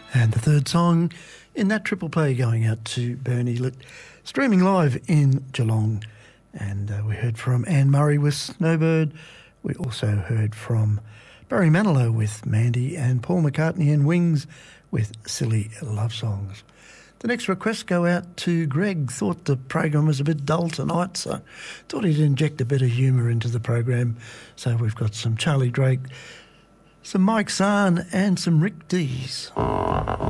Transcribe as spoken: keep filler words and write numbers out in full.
And the third song in that triple play going out to Bernie, lit, streaming live in Geelong. And uh, we heard from Anne Murray with Snowbird. We also heard from Barry Manilow with Mandy and Paul McCartney and Wings with Silly Love Songs. The next requests go out to Greg. Thought the program was a bit dull tonight, so thought he'd inject a bit of humour into the program. So we've got some Charlie Drake, some Mike Zahn and some Rick Dees.